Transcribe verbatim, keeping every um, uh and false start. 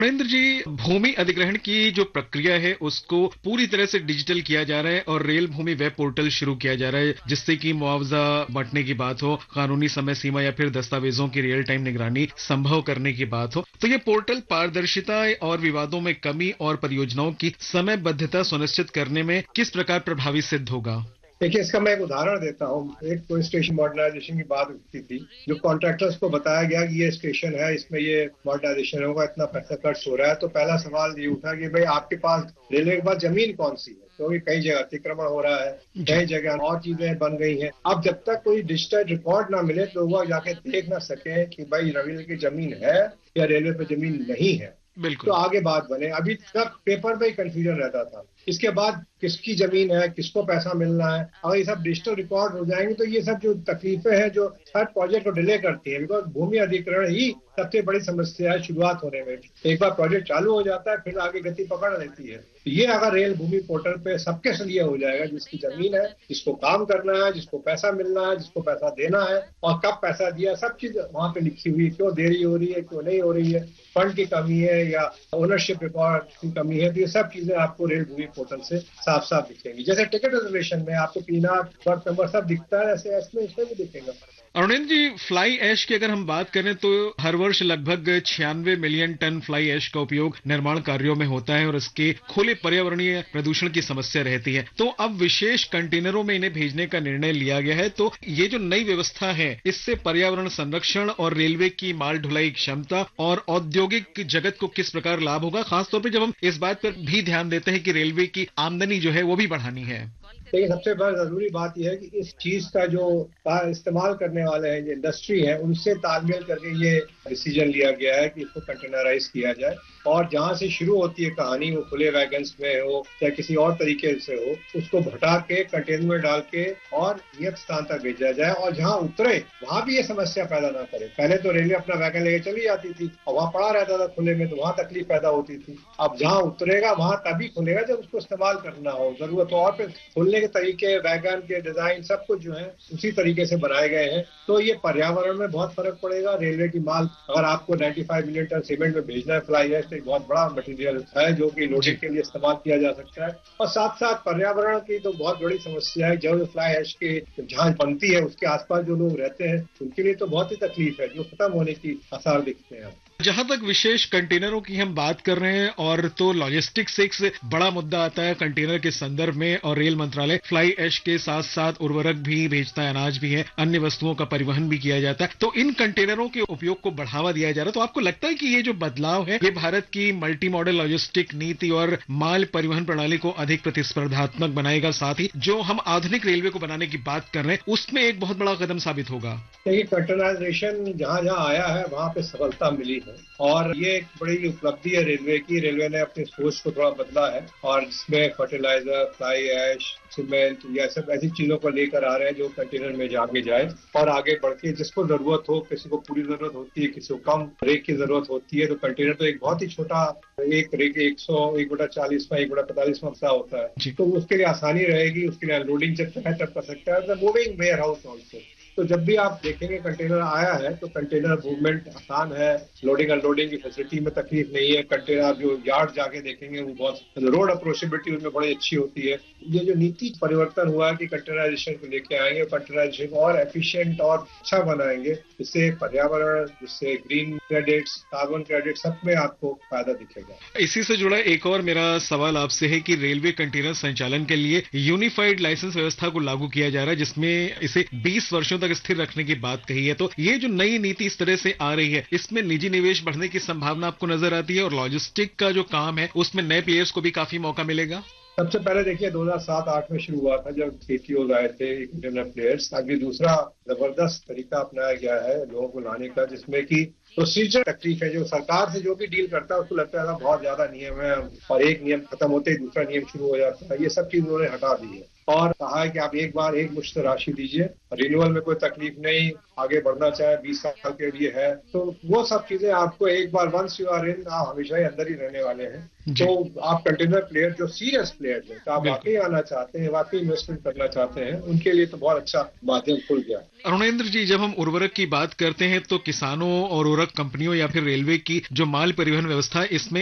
नरेंद्र जी, भूमि अधिग्रहण की जो प्रक्रिया है उसको पूरी तरह से डिजिटल किया जा रहा है और रेल भूमि वेब पोर्टल शुरू किया जा रहा है, जिससे कि मुआवजा बांटने की बात हो, कानूनी समय सीमा या फिर दस्तावेजों की रियल टाइम निगरानी संभव करने की बात हो, तो ये पोर्टल पारदर्शिता और विवादों में कमी और परियोजनाओं की समयबद्धता सुनिश्चित करने में किस प्रकार प्रभावी सिद्ध होगा? देखिए, इसका मैं एक उदाहरण देता हूँ। एक कोई स्टेशन मॉडर्नाइजेशन की बात उठती थी, जो कॉन्ट्रैक्टर्स को बताया गया कि ये स्टेशन है, इसमें ये मॉडर्नाइजेशन होगा, इतना पैसा खर्च हो रहा है। तो पहला सवाल ये उठा कि भाई आपके पास रेलवे के पास जमीन कौन सी है, क्योंकि तो कई जगह अतिक्रमण हो रहा है, कई जगह और चीजें बन गई हैं। अब जब तक कोई डिजिटल रिकॉर्ड ना मिले तो वह जाके देख ना सके कि भाई रेलवे की जमीन है या रेलवे पे जमीन नहीं है, तो आगे बात बने। अभी तक पेपर पे ही कंफ्यूजन रहता था। इसके बाद किसकी जमीन है, किसको पैसा मिलना है, अगर ये सब डिजिटल रिकॉर्ड हो जाएंगे तो ये सब जो तकलीफें हैं जो हर प्रोजेक्ट को डिले करती है, बिकॉज भूमि अधिग्रहण ही सबसे बड़ी समस्या है शुरुआत होने में। एक बार प्रोजेक्ट चालू हो जाता है फिर आगे गति पकड़ लेती है। ये अगर रेल भूमि पोर्टल पे सबके लिए हो जाएगा, जिसकी जमीन है, जिसको काम करना है, जिसको पैसा मिलना है, जिसको पैसा देना है और कब पैसा दिया, सब चीज वहां पे लिखी हुई, क्यों देरी हो रही है, क्यों नहीं हो रही है, फंड की कमी है या ओनरशिप रिकॉर्ड की कमी है, तो ये सब चीजें आपको रेल भूमि पोर्टल से साफ साफ दिखेंगी। जैसे टिकट रिजर्वेशन में आपको पीना, बर्थ नंबर सब दिखता है, ऐसे इसमें इसमें भी दिखेगा। अरुणेंद्र जी, फ्लाई ऐश की अगर हम बात करें तो हर वर्ष लगभग छियानवे मिलियन टन फ्लाई ऐश का उपयोग निर्माण कार्यों में होता है और इसके खुले पर्यावरणीय प्रदूषण की समस्या रहती है। तो अब विशेष कंटेनरों में इन्हें भेजने का निर्णय लिया गया है। तो ये जो नई व्यवस्था है, इससे पर्यावरण संरक्षण और रेलवे की माल ढुलाई क्षमता और औद्योगिक जगत को किस प्रकार लाभ होगा, खासतौर पर जब हम इस बात पर भी ध्यान देते हैं कि रेलवे की आमदनी जो है वो भी बढ़ानी है। लेकिन सबसे बड़ा जरूरी बात यह है कि इस चीज का जो इस्तेमाल करने वाले हैं, जो इंडस्ट्री है, उनसे तालमेल करके ये डिसीजन लिया गया है कि इसको कंटेनराइज किया जाए और जहां से शुरू होती है कहानी, वो खुले वैगन्स में हो या किसी और तरीके से हो, उसको भटा के कंटेनर में डाल के और नियत स्थान तक भेजा जाए और जहां उतरे वहां भी ये समस्या पैदा ना करे। पहले तो रेलवे अपना वैगन लेके चली जाती थी और वहां पड़ा रहता था खुले में, तो वहां तकलीफ पैदा होती थी। अब जहां उतरेगा वहां तभी खुलेगा जब उसको इस्तेमाल करना हो, जरूरत हो। और फिर खुलने के तरीके, वैगन के डिजाइन, सब कुछ जो है उसी तरीके से बनाए गए हैं। तो ये पर्यावरण में बहुत फर्क पड़ेगा। रेलवे की माल अगर आपको पचानवे मिलियन टन सीमेंट में भेजना है, फ्लाई ऐश एक बहुत बड़ा मटेरियल है जो कि लोडिंग के लिए इस्तेमाल किया जा सकता है। और साथ साथ पर्यावरण की तो बहुत बड़ी समस्या है। जो फ्लाई ऐश की जहां बनती है उसके आसपास जो लोग रहते हैं उनके लिए तो बहुत ही तकलीफ है, जो खत्म होने की आसार दिखते हैं। जहां तक विशेष कंटेनरों की हम बात कर रहे हैं, और तो लॉजिस्टिक्स एक बड़ा मुद्दा आता है कंटेनर के संदर्भ में, और रेल मंत्रालय फ्लाई ऐश के साथ साथ उर्वरक भी भेजता है, अनाज भी है, अन्य वस्तुओं का परिवहन भी किया जाता है। तो इन कंटेनरों के उपयोग को बढ़ावा दिया जा रहा है। तो आपको लगता है कि ये जो बदलाव है ये भारत की मल्टी मॉडल लॉजिस्टिक नीति और माल परिवहन प्रणाली को अधिक प्रतिस्पर्धात्मक बनाएगा, साथ ही जो हम आधुनिक रेलवे को बनाने की बात कर रहे हैं उसमें एक बहुत बड़ा कदम साबित होगा? देखिए, कंटेनराइजेशन जहां जहां आया है वहां पे सफलता मिली है और ये एक बड़ी उपलब्धि है रेलवे की। रेलवे ने अपनी सोच को थोड़ा बदला है और इसमें फर्टिलाइजर, फ्लाई ऐश, सीमेंट, या सब ऐसी चीजों को लेकर आ रहे हैं जो कंटेनर में आगे जाए और आगे बढ़ के जिसको जरूरत हो, किसी को पूरी जरूरत होती है, किसी को कम रेक की जरूरत होती है, तो कंटेनर तो एक बहुत ही छोटा, एक रेक एक सौ एक बटा चालीस में, एक बटा पैंतालीस में होता है, तो उसके लिए आसानी रहेगी। उसके लिए लोडिंग जब चाहे तब कर सकता है। मूविंग वेयर हाउस ऑल्सो, तो जब भी आप देखेंगे कंटेनर आया है तो कंटेनर मूवमेंट आसान है, लोडिंग अनलोडिंग की फैसिलिटी में तकलीफ नहीं है। कंटेनर आप जो यार्ड जाके देखेंगे वो बहुत, रोड अप्रोचेबिलिटी उसमें बड़ी अच्छी होती है। ये जो नीति परिवर्तन हुआ है कि कंटेनराइजेशन को लेके आएंगे, कंटेनराइजेशन और एफिशिएंट और अच्छा बनाएंगे, इससे पर्यावरण, जिससे ग्रीन क्रेडिट्स, कार्बन क्रेडिट, सब में आपको फायदा दिखेगा। इसी से जुड़ा एक और मेरा सवाल आपसे है कि रेलवे कंटेनर संचालन के लिए यूनिफाइड लाइसेंस व्यवस्था को लागू किया जा रहा है, जिसमें इसे बीस वर्षों तक स्थिर रखने की बात कही है। तो ये जो नई नीति इस तरह से आ रही है, इसमें निजी निवेश बढ़ने की संभावना आपको नजर आती है और लॉजिस्टिक का जो काम है उसमें नए प्लेयर्स को भी काफी मौका मिलेगा? सबसे पहले देखिए दो हज़ार सात आठ में शुरू हुआ था जब सीटीओ आए थे इंटरनल प्लेयर्स। अभी दूसरा जबरदस्त तरीका अपनाया गया है लोगों को लाने का, जिसमें कि प्रोसीजर तकलीफ है। जो सरकार से जो भी डील करता है उसको लगता है बहुत ज्यादा नियम है और एक नियम खत्म होते ही दूसरा नियम शुरू हो जाता है। ये सब चीज उन्होंने हटा दी है। और कहा है कि आप एक बार एक मुश्त राशि दीजिए, रिन्यूअल में कोई तकलीफ नहीं, आगे बढ़ना चाहे बीस साल के लिए है, तो वो सब चीजें आपको एक बार वंस यू आर इन, आप हमेशा ही अंदर ही रहने वाले हैं। तो आप कंटेनर प्लेयर जो सीरियस प्लेयर हैं, तो आप वाकई आना चाहते हैं, वाकई इन्वेस्टमेंट करना चाहते हैं, उनके लिए तो बहुत अच्छा माध्यम खुल गया। अरुणेंद्र जी, जब हम उर्वरक की बात करते हैं तो किसानों और उर्वरक कंपनियों या फिर रेलवे की जो माल परिवहन व्यवस्था, इसमें